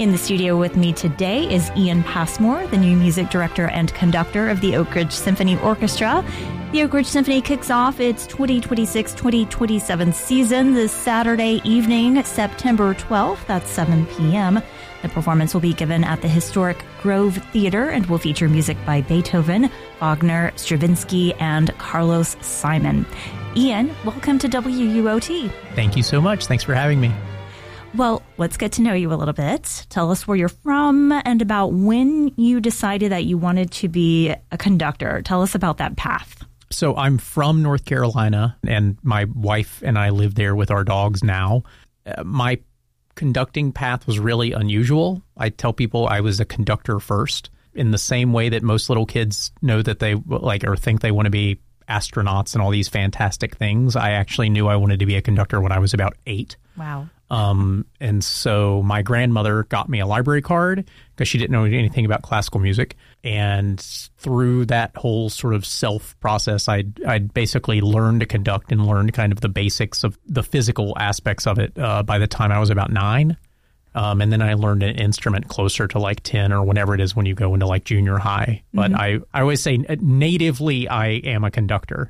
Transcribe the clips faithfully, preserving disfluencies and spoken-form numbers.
In the studio with me today is Ian Passmore, the new music director and conductor of the Oak Ridge Symphony Orchestra. The Oak Ridge Symphony kicks off its twenty twenty-six twenty twenty-seven season this Saturday evening, September twelfth at seven p.m. The performance will be given at the historic Grove Theater and will feature music by Beethoven, Wagner, Stravinsky, and Carlos Simon. Ian, welcome to W U O T. Thank you so much. Thanks for having me. Well, let's get to know you a little bit. Tell us where you're from and about when you decided that you wanted to be a conductor. Tell us about that path. So I'm from North Carolina, and my wife and I live there with our dogs now. Uh, my conducting path was really unusual. I tell people I was a conductor first, in the same way that most little kids know that they like or think they want to be astronauts and all these fantastic things. I actually knew I wanted to be a conductor when I was about eight. Wow. Um, and so my grandmother got me a library card because she didn't know anything about classical music. And through that whole sort of self process, I'd, I'd basically learned to conduct and learned kind of the basics of the physical aspects of it uh, by the time I was about nine. Um, and then I learned an instrument closer to like ten or whenever it is when you go into like junior high. But mm-hmm. I, I always say natively I am a conductor.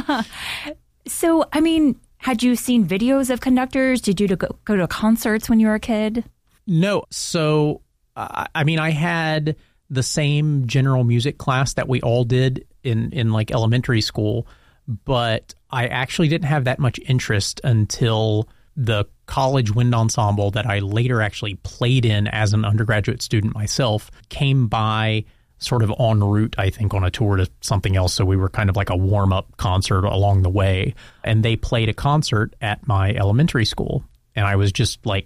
So, I mean, had you seen videos of conductors? Did you go, go to concerts when you were a kid? No. So, uh, I mean, I had the same general music class that we all did in, in like elementary school, but I actually didn't have that much interest until the college wind ensemble that I later actually played in as an undergraduate student myself came by sort of en route, I think, on a tour to something else. So we were kind of like a warm-up concert along the way. And they played a concert at my elementary school. And I was just like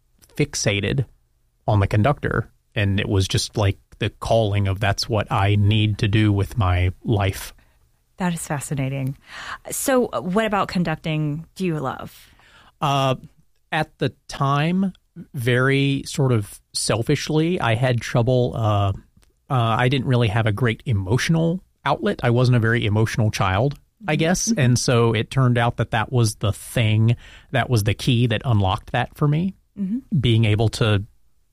fixated on the conductor. And it was just like the calling of that's what I need to do with my life. That is fascinating. So what about conducting do you love? Uh, at the time, very sort of selfishly, I had trouble... Uh, Uh, I didn't really have a great emotional outlet. I wasn't a very emotional child, I guess. Mm-hmm. And so it turned out that that was the thing, that was the key that unlocked that for me, mm-hmm. being able to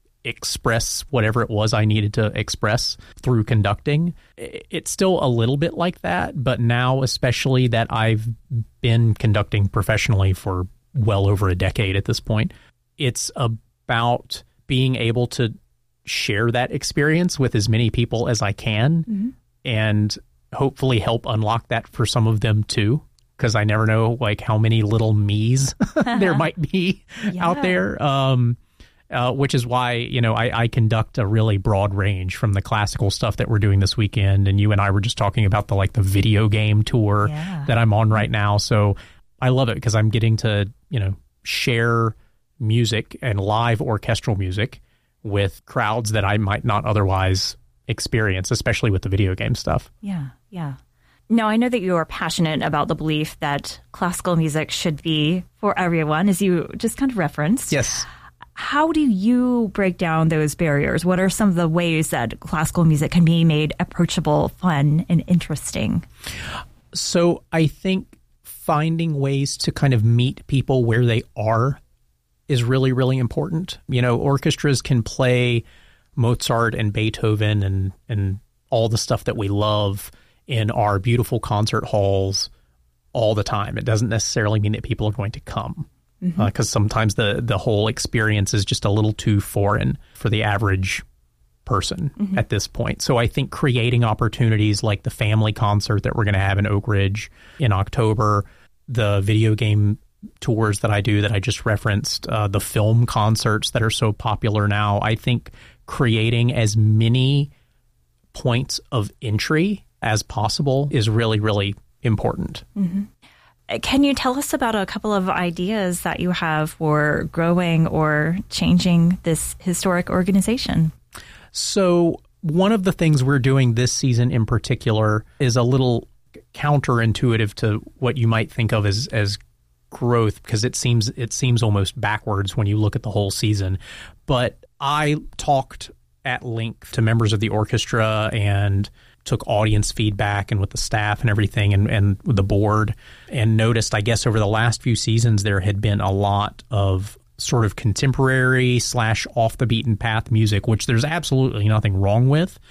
express whatever it was I needed to express through conducting. It's still a little bit like that, but now especially that I've been conducting professionally for well over a decade at this point, it's about being able to share that experience with as many people as I can mm-hmm. and hopefully help unlock that for some of them too, because I never know like how many little me's there might be yeah. out there, um, uh, which is why, you know, I, I conduct a really broad range from the classical stuff that we're doing this weekend. And you and I were just talking about the like the video game tour yeah. that I'm on right now. So I love it because I'm getting to, you know, share music and live orchestral music with crowds that I might not otherwise experience, especially with the video game stuff. Yeah, yeah. Now, I know that you are passionate about the belief that classical music should be for everyone, as you just kind of referenced. Yes. How do you break down those barriers? What are some of the ways that classical music can be made approachable, fun, and interesting? So I think finding ways to kind of meet people where they are is really, really important. You know, orchestras can play Mozart and Beethoven and, and all the stuff that we love in our beautiful concert halls all the time. It doesn't necessarily mean that people are going to come because mm-hmm. uh, sometimes the, the whole experience is just a little too foreign for the average person mm-hmm. at this point. So I think creating opportunities like the family concert that we're going to have in Oak Ridge in October, the video game tours that I do that I just referenced, uh, the film concerts that are so popular now, I think creating as many points of entry as possible is really, really important. Mm-hmm. Can you tell us about a couple of ideas that you have for growing or changing this historic organization? So one of the things we're doing this season in particular is a little counterintuitive to what you might think of as, as growth, because it seems it seems almost backwards when you look at the whole season. But I talked at length to members of the orchestra and took audience feedback and with the staff and everything and, and with the board, and noticed, I guess, over the last few seasons, there had been a lot of sort of contemporary slash off the beaten path music, which there's absolutely nothing wrong with.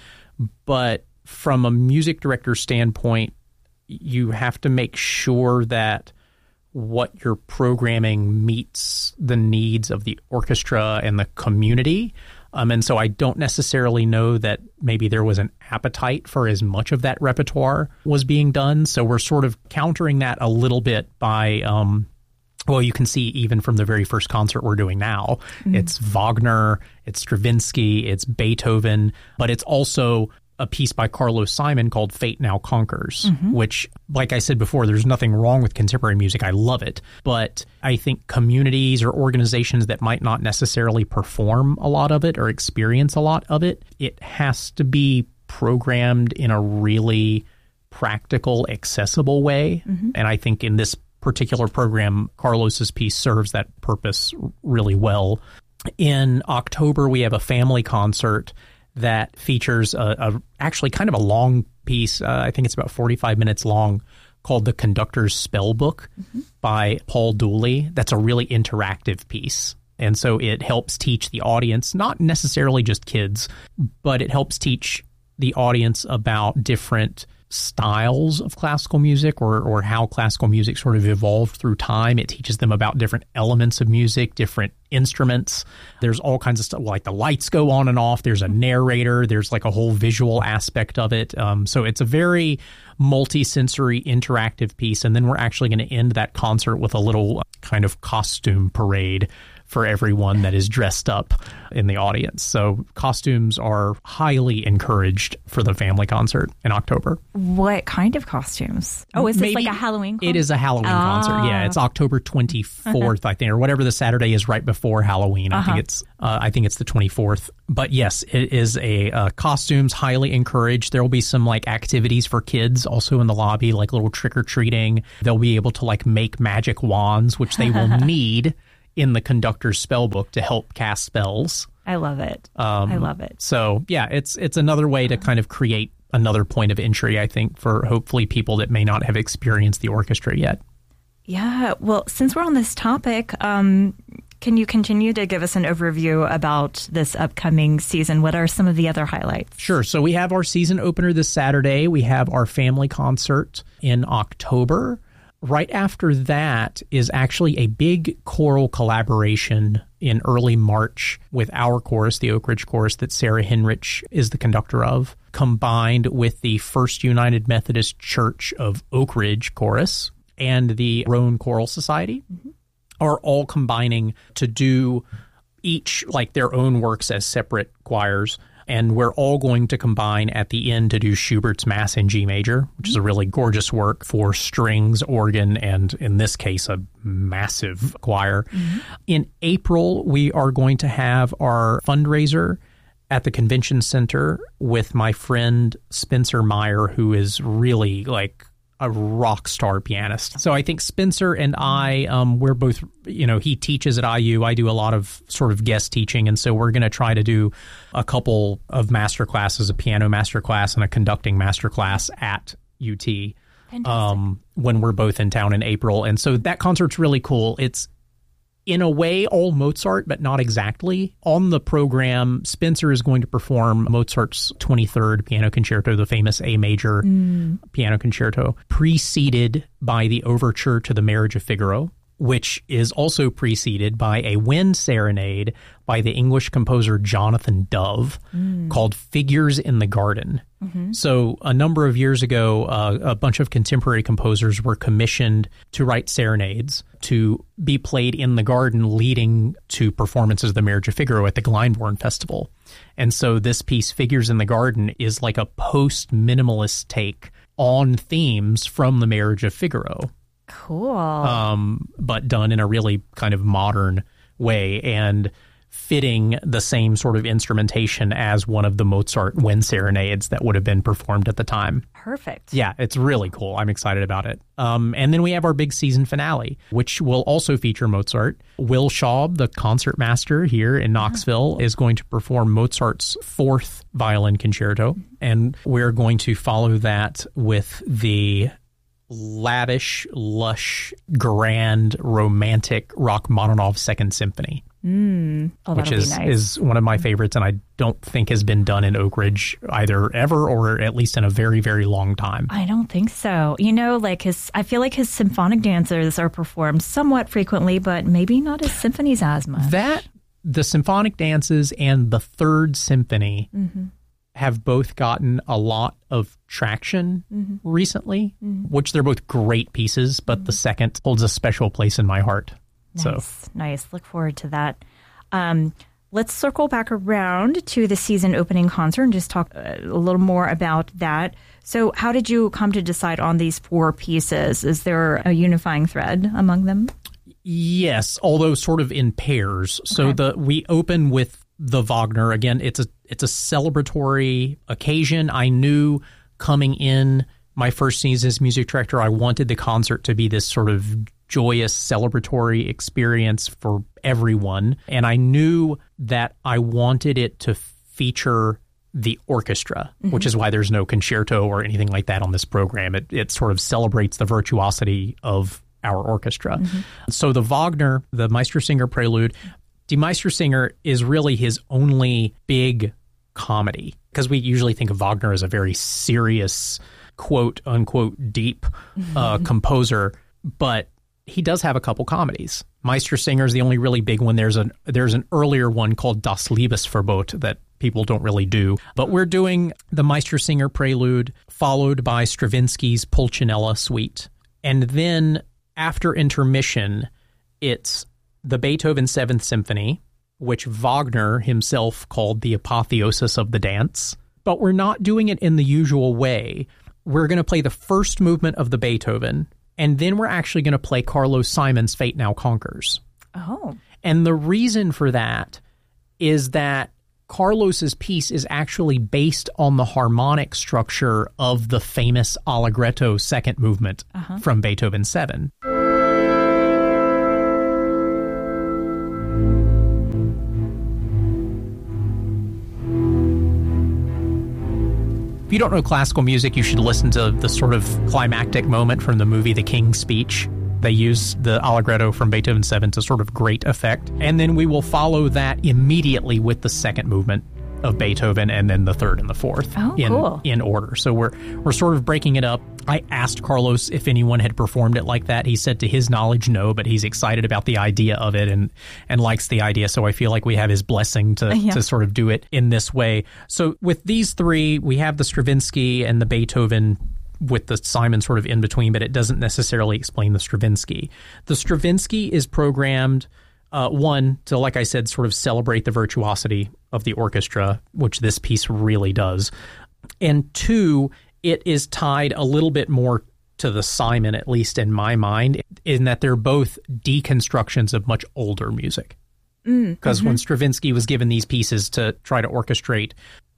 But from a music director standpoint, you have to make sure that what you're programming meets the needs of the orchestra and the community. Um, and so I don't necessarily know that maybe there was an appetite for as much of that repertoire was being done. So we're sort of countering that a little bit by, um, well, you can see even from the very first concert we're doing now, mm-hmm. it's Wagner, it's Stravinsky, it's Beethoven, but it's also a piece by Carlos Simon called Fate Now Conquers, mm-hmm. which, like I said before, there's nothing wrong with contemporary music. I love it. But I think communities or organizations that might not necessarily perform a lot of it or experience a lot of it, it has to be programmed in a really practical, accessible way. Mm-hmm. And I think in this particular program, Carlos's piece serves that purpose really well. In October, we have a family concert that features a, a actually kind of a long piece. Uh, I think it's about forty-five minutes long, called The Conductor's Spellbook mm-hmm. by Paul Dooley. That's a really interactive piece. And so it helps teach the audience, not necessarily just kids, but it helps teach the audience about different styles of classical music or or how classical music sort of evolved through time. It teaches them about different elements of music, different instruments. There's all kinds of stuff, like the lights go on and off. There's a narrator. There's like a whole visual aspect of it. Um, so it's a very multi-sensory interactive piece. And then we're actually going to end that concert with a little kind of costume parade for everyone that is dressed up in the audience. So costumes are highly encouraged for the family concert in October. What kind of costumes? Oh, is Maybe this like a Halloween concert? It is a Halloween ah. concert. Yeah, it's October twenty-fourth, I think, or whatever the Saturday is right before Halloween. Uh-huh. I think it's uh, I think it's the twenty-fourth. But yes, it is a uh, costumes highly encouraged. There will be some like activities for kids also in the lobby, like little trick-or-treating. They'll be able to like make magic wands, which they will need in the conductor's spellbook to help cast spells. I love it. Um, I love it. So yeah, it's it's another way to kind of create another point of entry, I think, for hopefully people that may not have experienced the orchestra yet. Yeah. Well, since we're on this topic, um, can you continue to give us an overview about this upcoming season? What are some of the other highlights? Sure. So we have our season opener this Saturday. We have our family concert in October. Right after that is actually a big choral collaboration in early March with our chorus, the Oak Ridge Chorus that Sarah Henrich is the conductor of, combined with the First United Methodist Church of Oak Ridge Chorus and the Roan Choral Society, mm-hmm. are all combining to do each like their own works as separate choirs. And we're all going to combine at the end to do Schubert's Mass in G major, which is a really gorgeous work for strings, organ, and in this case, a massive choir. Mm-hmm. In April, we are going to have our fundraiser at the convention center with my friend Spencer Meyer, who is really like a rock star pianist. So I think Spencer and I, um, we're both, you know, he teaches at I U. I do a lot of sort of guest teaching. And so we're going to try to do a couple of master classes, a piano master class and a conducting master class at U T um, when we're both in town in April. And so that concert's really cool. It's in a way all Mozart, but not exactly. On the program, Spencer is going to perform Mozart's twenty-third Piano Concerto, the famous A major mm. piano concerto, preceded by the overture to The Marriage of Figaro, which is also preceded by a wind serenade by the English composer Jonathan Dove mm. called Figures in the Garden. Mm-hmm. So a number of years ago, uh, a bunch of contemporary composers were commissioned to write serenades to be played in the garden leading to performances of The Marriage of Figaro at the Glyndebourne Festival. And so this piece, Figures in the Garden, is like a post-minimalist take on themes from The Marriage of Figaro. Cool. Um, but done in a really kind of modern way and fitting the same sort of instrumentation as one of the Mozart wind serenades that would have been performed at the time. Perfect. Yeah, it's really cool. I'm excited about it. Um, and then we have our big season finale, which will also feature Mozart. Will Schaub, the concert master here in Knoxville, yeah. is going to perform Mozart's fourth violin concerto. Mm-hmm. And we're going to follow that with the lavish, lush, grand, romantic Rachmaninoff Second Symphony. Mm. Oh, which that'll is, be nice. is one of my favorites, and I don't think has been done in Oak Ridge either ever or at least in a very, very long time. I don't think so. You know, like his, I feel like his symphonic dances are performed somewhat frequently, but maybe not his symphonies as much. That, the symphonic dances and the Third Symphony mm-hmm. have both gotten a lot of traction mm-hmm. recently, mm-hmm. which they're both great pieces, but mm-hmm. the second holds a special place in my heart. Nice, so. nice. Look forward to that. Um, let's circle back around to the season opening concert and just talk a little more about that. So how did you come to decide on these four pieces? Is there a unifying thread among them? Yes, although sort of in pairs. So okay. the we open with the Wagner. Again, it's a it's a celebratory occasion. I knew coming in my first season as music director, I wanted the concert to be this sort of joyous, celebratory experience for everyone. And I knew that I wanted it to feature the orchestra, mm-hmm. which is why there's no concerto or anything like that on this program. It, it sort of celebrates the virtuosity of our orchestra. Mm-hmm. So the Wagner, the Meistersinger Prelude, Die Meistersinger is really his only big comedy, because we usually think of Wagner as a very serious, quote unquote, deep uh, composer, but he does have a couple comedies. Meistersinger is the only really big one. There's an there's an earlier one called Das Liebesverbot that people don't really do. But we're doing the Meistersinger Prelude, followed by Stravinsky's Pulcinella Suite. And then after intermission, it's the Beethoven Seventh Symphony, which Wagner himself called the apotheosis of the dance. But we're not doing it in the usual way. We're going to play the first movement of the Beethoven, and then we're actually going to play Carlos Simon's Fate Now Conquers. Oh. And the reason for that is that Carlos's piece is actually based on the harmonic structure of the famous Allegretto second movement uh-huh. from Beethoven seven. If you don't know classical music, you should listen to the sort of climactic moment from the movie The King's Speech. They use the Allegretto from Beethoven seven to sort of great effect. And then we will follow that immediately with the second movement of Beethoven, and then the third and the fourth oh, in, cool. in order. So we're we're sort of breaking it up. I asked Carlos if anyone had performed it like that. He said to his knowledge, no, but he's excited about the idea of it and and likes the idea. So I feel like we have his blessing to, yeah. to sort of do it in this way. So with these three, we have the Stravinsky and the Beethoven with the Simon sort of in between, but it doesn't necessarily explain the Stravinsky. The Stravinsky is programmed, uh, one, to, like I said, sort of celebrate the virtuosity of the orchestra, which this piece really does. And two, it is tied a little bit more to the Simon, at least in my mind, in that they're both deconstructions of much older music. Because mm, mm-hmm. when Stravinsky was given these pieces to try to orchestrate,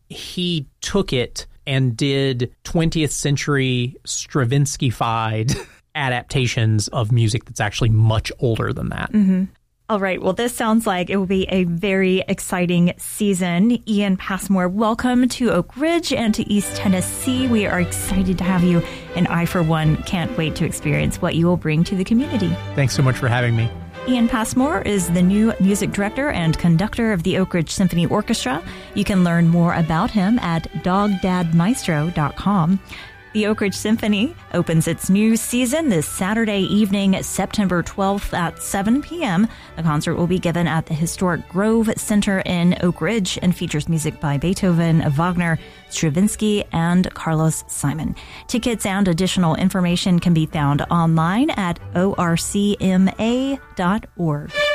he took it and did twentieth century Stravinsky-fied adaptations of music that's actually much older than that. Mm-hmm. All right. Well, this sounds like it will be a very exciting season. Ian Passmore, welcome to Oak Ridge and to East Tennessee. We are excited to have you, and I, for one, can't wait to experience what you will bring to the community. Thanks so much for having me. Ian Passmore is the new music director and conductor of the Oak Ridge Symphony Orchestra. You can learn more about him at dog dad maestro dot com. The Oak Ridge Symphony opens its new season this Saturday evening, September twelfth at seven p.m. The concert will be given at the historic Grove Center in Oak Ridge and features music by Beethoven, Wagner, Stravinsky, and Carlos Simon. Tickets and additional information can be found online at o r c m a dot org.